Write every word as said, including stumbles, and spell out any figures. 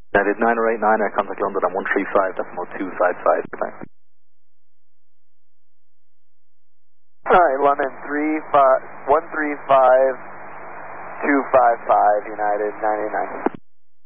United nine oh eight nine, I contact London on one three five decimal two five five. Thanks. Alright, London three five one three five two five five, United nine eight nine.